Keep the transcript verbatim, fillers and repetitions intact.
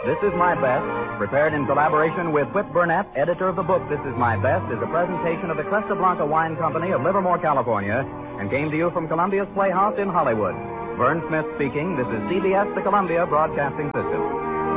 This Is My Best, prepared in collaboration with Whit Burnett, editor of the book This Is My Best, is a presentation of the Cresta Blanca Wine Company of Livermore, California, and came to you from Columbia's Playhouse in Hollywood. Vern Smith speaking. This is C B S, the Columbia Broadcasting System.